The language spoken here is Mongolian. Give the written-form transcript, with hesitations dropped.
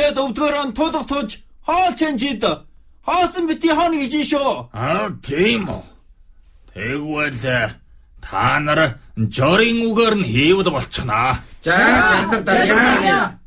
тэгээд өвдгөрөн тулг тууж хоол чанжид хоосон бити хаана гэж шүү. Тийм үү. Тэгвэл та нар жорийн үгээр нь хийвэл болчихно. За.